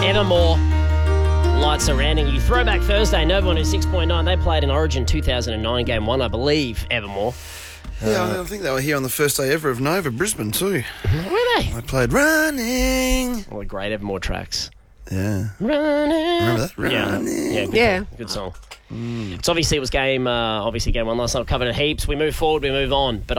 Evermore. Lights surrounding you. Throwback Thursday, Nova 106.9. They played in Origin 2009, Game 1, I believe, Evermore. Yeah, I think they were here on the first day ever of Nova, Brisbane too. Were they? They played Running. All the great Evermore tracks. Yeah. Running. Remember that? Yeah. Running. Yeah, good song. It's obviously it was game 1 last night. I've covered it heaps. We move forward, we move on. But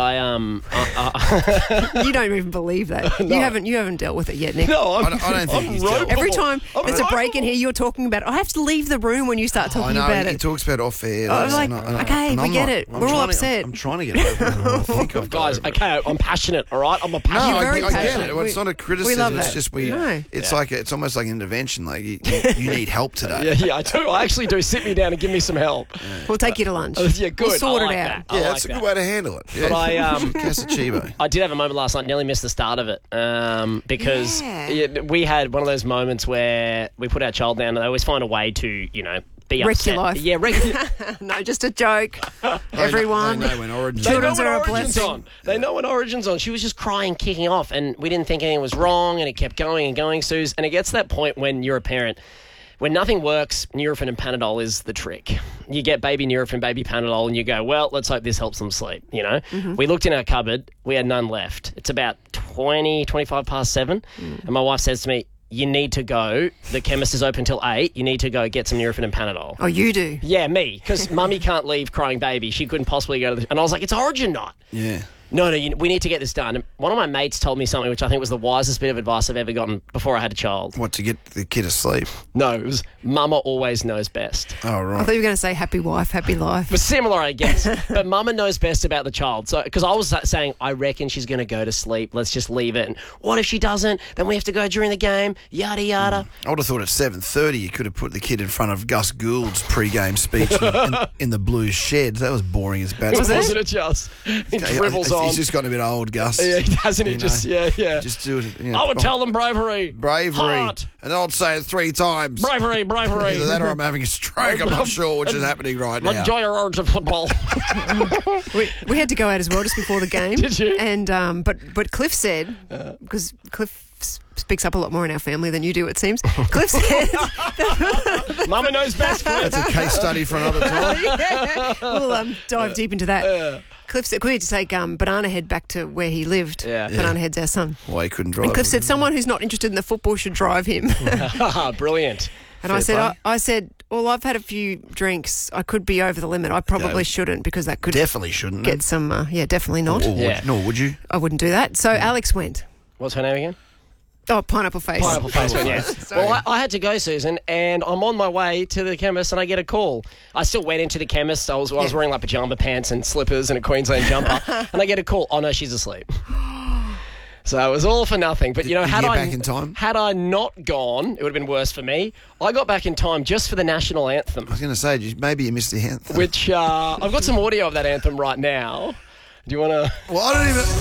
You don't even believe that. No. You haven't dealt with it yet, Nick. no, I don't think he's dealt with Every it. time there's a break in here, you're talking about it. I have to leave the room when you start I talking know, about he it. talks about it off air. I was like, okay, and we I'm get not. it. I'm We're all trying to- upset. I'm trying to get over it. I think I've got guys, over it. okay, I'm passionate, all right? I'm a passionate. No, You're very I get passionate. it. Well, it's not a criticism. love it's that. just No. It's like it's almost like an intervention. Like you need help today. Yeah, I do. I actually do. Sit me down and give me some help. We'll take you to lunch. Yeah, good. We'll sort I like it out. that. I Yeah, like that's a that. good way to handle it. Yeah. But Casachebo. I did have a moment last night. Nearly missed the start of it because Yeah. we had one of those moments where we put our child down, and they always find a way to, be Wreck upset. your life. Yeah, No, just a joke. Everyone. They know when Origin. They know Children's when are a Origin's blessing. on. They know when Origin's on. She was just crying, kicking off, and we didn't think anything was wrong, and it kept going and going, Suze. And it gets to that point when you're a parent. When nothing works, Nurofen and Panadol is the trick. You get baby Nurofen, baby Panadol, and you go, well, let's hope this helps them sleep, Mm-hmm. We looked in our cupboard. We had none left. It's about 25 past 7, and my wife says to me, you need to go. The chemist is open till 8. You need to go get some Nurofen and Panadol. Oh, you do. Yeah, me, because Mummy can't leave crying baby. She couldn't possibly go to the... And I was like, it's Origin night. Yeah. No, we need to get this done. And one of my mates told me something which I think was the wisest bit of advice I've ever gotten before I had a child. What, to get the kid asleep? No, it was Mama always knows best. Oh, I right. thought you were going to say happy wife, happy life. But similar, I guess. But Mama knows best about the child. So, because I was saying, I reckon she's going to go to sleep. Let's just leave it. And what if she doesn't? Then we have to go during the game. Yada, yada. I would have thought at 7:30 you could have put the kid in front of Gus Gould's pre-game speech in the Blues shed. That was boring as bad. Wasn't it just? He dribbles on. He's just gotten a bit old, Gus. Yeah, he doesn't. He You just, know, yeah. Just do it. I would tell them bravery. Bravery. Heart. And I'd say it 3 times. Bravery. Either that or I'm having a stroke. I'm not sure which is happening right now. Enjoy your Origin football. We had to go out as well just before the game. Did you? And but Cliff said, because Cliff speaks up a lot more in our family than you do, it seems. Cliff said, Mama knows best. That's a case study for another time. yeah, we'll dive deep into that. Cliff said, we had to take Banana Head back to where he lived. Yeah. Banana Head's our son. Why he couldn't drive. And Cliff said, someone who's not interested in the football should drive him. Brilliant. And Fair I said, well, I've had a few drinks. I could be over the limit. I probably shouldn't, because that could Definitely shouldn't. get some. Definitely not. Nor would you. I wouldn't do that. So Alex went. What's her name again? Oh, Pineapple Face. Pineapple Face one, yeah. Sorry. Well, I had to go, Susan, and I'm on my way to the chemist, and I get a call. I still went into the chemist. I was wearing like pajama pants and slippers and a Queensland jumper, and I get a call. Oh no, she's asleep. So it was all for nothing. But Did you get back in time? Had I not gone, it would have been worse for me. I got back in time just for the national anthem, I was going to say, maybe you missed the anthem. which I've got some audio of that anthem right now. Do you want to? Well, I don't even...